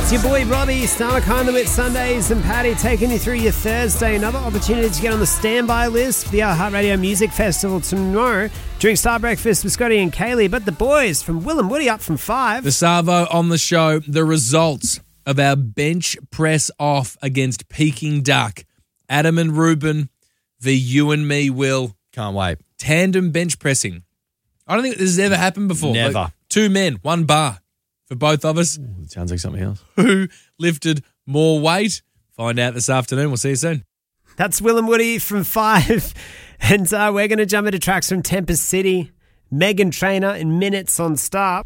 It's your boy Robbie, Star Conduit Sundays and Patty taking you through your Thursday. Another opportunity to get on the standby list for the iHeartRadio Music Festival tomorrow during Star Breakfast with Scotty and Kaylee. But the boys from Will and Woody up from 5. The Savo on the show, the results of our bench press off against Peking Duck. Adam and Ruben v. you and me, Will. Can't wait. Tandem bench pressing. I don't think this has ever happened before. Never. Like 2 men, 1 bar for both of us. Ooh, it sounds like something else. Who lifted more weight? Find out this afternoon. We'll see you soon. That's Will and Woody from 5. And we're going to jump into tracks from Tempest City. Meghan Trainor in Minutes on Star.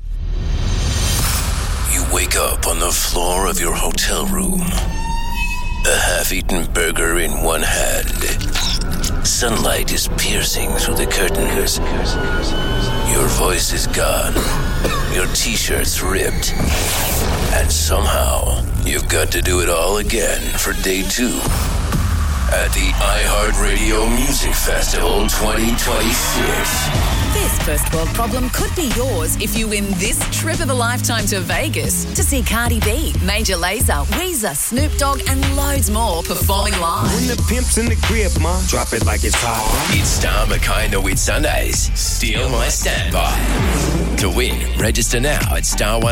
You wake up on the floor of your hotel room. A half-eaten burger in one hand. Sunlight is piercing through the curtains. Your voice is gone. Your t-shirt's ripped. And somehow, you've got to do it all again for day 2 at the iHeartRadio Music Festival 2026. This first world problem could be yours if you win this trip of a lifetime to Vegas to see Cardi B, Major Lazer, Weezer, Snoop Dogg and loads more performing live. When the pimp's in the crib, ma, drop it like it's hot. It's Star Mackay with Sundays. Steal my standby. To win, register now at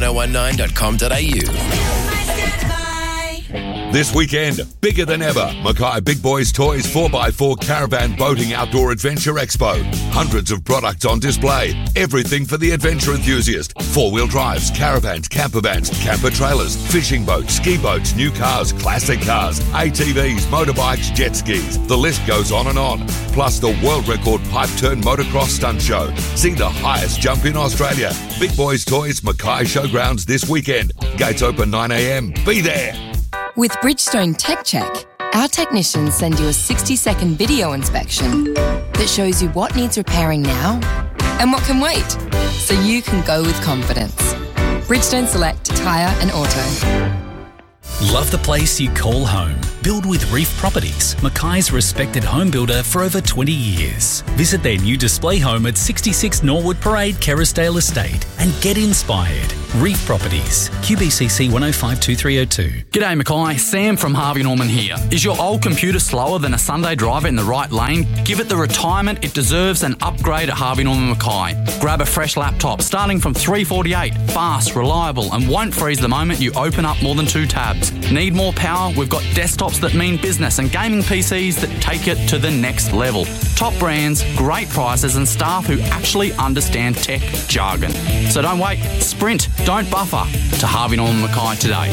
star1019.com.au. This weekend, bigger than ever, Mackay Big Boys Toys 4x4 Caravan Boating Outdoor Adventure Expo. Hundreds of products on display. Everything for the adventure enthusiast. 4-wheel drives, caravans, camper vans, camper trailers, fishing boats, ski boats, new cars, classic cars, ATVs, motorbikes, jet skis. The list goes on and on. Plus the world record pipe turn motocross stunt show. See the highest jump in Australia. Big Boys Toys Mackay Showgrounds this weekend. Gates open 9 a.m. Be there. With Bridgestone Tech Check, our technicians send you a 60-second video inspection that shows you what needs repairing now and what can wait, so you can go with confidence. Bridgestone Select Tyre and Auto. Love the place you call home? Build with Reef Properties, Mackay's respected home builder for over 20 years. Visit their new display home at 66 Norwood Parade, Kerrisdale Estate and get inspired. Reef Properties, QBCC 1052302. G'day Mackay, Sam from Harvey Norman here. Is your old computer slower than a Sunday driver in the right lane? Give it the retirement it deserves and upgrade at Harvey Norman Mackay. Grab a fresh laptop starting from $348, fast, reliable and won't freeze the moment you open up more than 2 tabs. Need more power? We've got desktops that mean business and gaming PCs that take it to the next level. Top brands, great prices and staff who actually understand tech jargon. So don't wait, sprint, don't buffer to Harvey Norman Mackay today.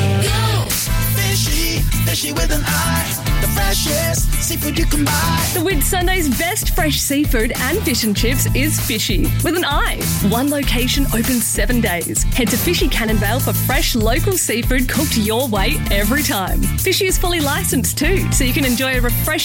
Fishy with an eye. The freshest seafood you can buy. The Whit Sunday's best fresh seafood and fish and chips is Fishy with an eye. One location open 7 days. Head to Fishy Cannonvale for fresh local seafood cooked your way every time. Fishy is fully licensed too, so you can enjoy a refreshing